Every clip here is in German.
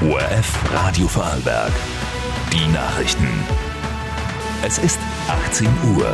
ORF Radio Vorarlberg. Die Nachrichten. Es ist 18 Uhr.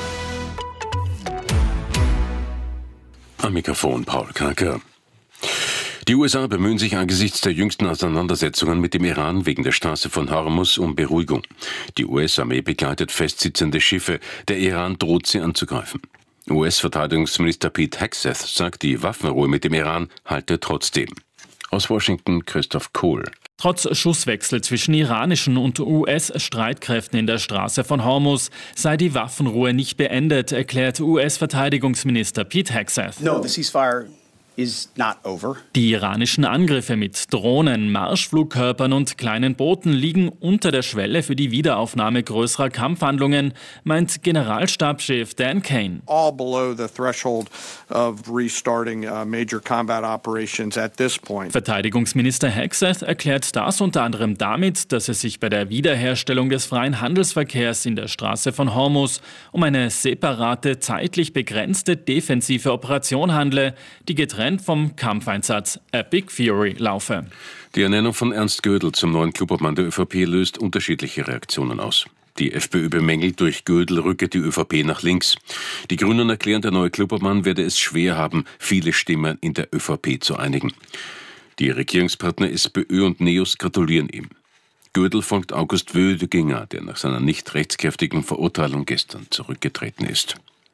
Am Mikrofon Paul Kranker. Die USA bemühen sich angesichts der jüngsten Auseinandersetzungen mit dem Iran wegen der Straße von Hormuz um Beruhigung. Die US-Armee begleitet festsitzende Schiffe. Der Iran droht, sie anzugreifen. US-Verteidigungsminister Pete Hegseth sagt, die Waffenruhe mit dem Iran halte trotzdem. Aus Washington Christoph Kohl. Trotz Schusswechsel zwischen iranischen und US-Streitkräften in der Straße von Hormuz sei die Waffenruhe nicht beendet, erklärt US-Verteidigungsminister Pete Hegseth. No, the ceasefire is not over. Die iranischen Angriffe mit Drohnen, Marschflugkörpern und kleinen Booten liegen unter der Schwelle für die Wiederaufnahme größerer Kampfhandlungen, meint Generalstabschef Dan Kane. All below the threshold of restarting major combat operations at this point. Verteidigungsminister Hegseth erklärt das unter anderem damit, dass es sich bei der Wiederherstellung des freien Handelsverkehrs in der Straße von Hormuz um eine separate, zeitlich begrenzte defensive Operation handle, die getrennt vom Kampfeinsatz Epic Fury laufe. Die Ernennung von Ernst Gödel zum neuen Clubobmann der ÖVP löst unterschiedliche Reaktionen aus. Die FPÖ bemängelt, durch Gödel rücke die ÖVP nach links. Die Grünen erklären, der neue Clubobmann werde es schwer haben, viele Stimmen in der ÖVP zu einigen. Die Regierungspartner SPÖ und NEOS gratulieren ihm. Gödel folgt August Wödeginger, der nach seiner nicht rechtskräftigen Verurteilung gestern zurückgetreten ist.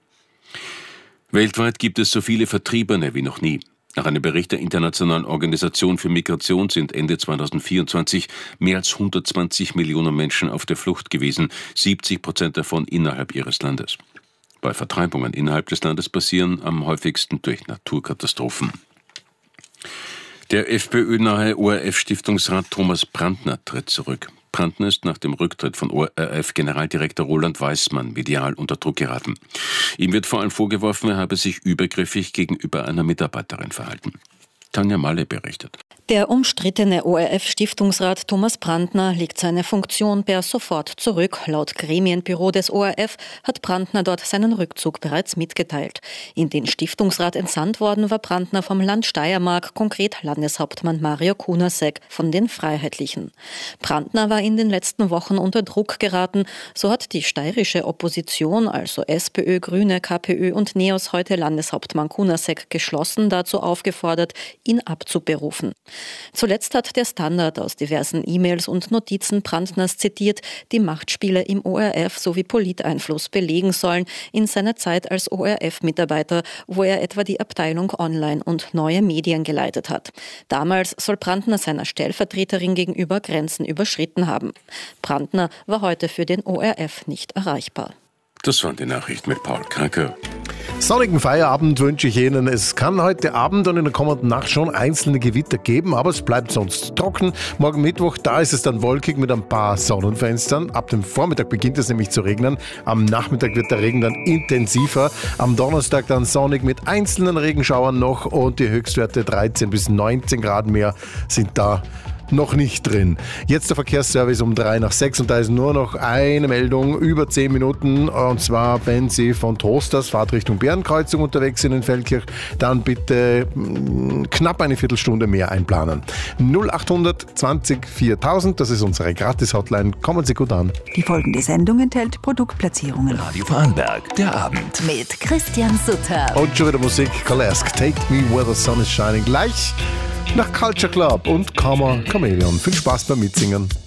Weltweit gibt es so viele Vertriebene wie noch nie. Nach einem Bericht der Internationalen Organisation für Migration sind Ende 2024 mehr als 120 Millionen Menschen auf der Flucht gewesen, 70% davon innerhalb ihres Landes. Bei Vertreibungen innerhalb des Landes passieren am häufigsten durch Naturkatastrophen. Der FPÖ-nahe ORF-Stiftungsrat Thomas Brandner tritt zurück. Brandner ist nach dem Rücktritt von ORF-Generaldirektor Roland Weismann medial unter Druck geraten. Ihm wird vor allem vorgeworfen, er habe sich übergriffig gegenüber einer Mitarbeiterin verhalten. Tanja Malle berichtet. Der umstrittene ORF-Stiftungsrat Thomas Brandner legt seine Funktion per sofort zurück. Laut Gremienbüro des ORF hat Brandner dort seinen Rückzug bereits mitgeteilt. In den Stiftungsrat entsandt worden war Brandner vom Land Steiermark, konkret Landeshauptmann Mario Kunasek von den Freiheitlichen. Brandner war in den letzten Wochen unter Druck geraten. So hat die steirische Opposition, also SPÖ, Grüne, KPÖ und NEOS, heute Landeshauptmann Kunasek geschlossen dazu aufgefordert, ihn abzuberufen. Zuletzt hat der Standard aus diversen E-Mails und Notizen Brandners zitiert, die Machtspiele im ORF sowie Politeinfluss belegen sollen in seiner Zeit als ORF-Mitarbeiter, wo er etwa die Abteilung Online und neue Medien geleitet hat. Damals soll Brandner seiner Stellvertreterin gegenüber Grenzen überschritten haben. Brandner war heute für den ORF nicht erreichbar. Das waren die Nachrichten mit Paul Kranker. Sonnigen Feierabend wünsche ich Ihnen. Es kann heute Abend und in der kommenden Nacht schon einzelne Gewitter geben, aber es bleibt sonst trocken. Morgen Mittwoch, da ist es dann wolkig mit ein paar Sonnenfenstern. Ab dem Vormittag beginnt es nämlich zu regnen. Am Nachmittag wird der Regen dann intensiver. Am Donnerstag dann sonnig mit einzelnen Regenschauern noch und die Höchstwerte 13 bis 19 Grad mehr sind da noch nicht drin. Jetzt der Verkehrsservice um 3 nach 6 und da ist nur noch eine Meldung über 10 Minuten und zwar, wenn Sie von Trosters Fahrtrichtung Bärenkreuzung unterwegs sind in Feldkirch, dann bitte knapp eine Viertelstunde mehr einplanen. 0800 20 4000, das ist unsere Gratis-Hotline. Kommen Sie gut an. Die folgende Sendung enthält Produktplatzierungen. Radio Vorarlberg, der Abend. Mit Christian Sutter. Und schon wieder Musik, Kalesk, Take Me Where the Sun is Shining. Gleich nach Culture Club und Karma Chameleon. Viel Spaß beim Mitsingen.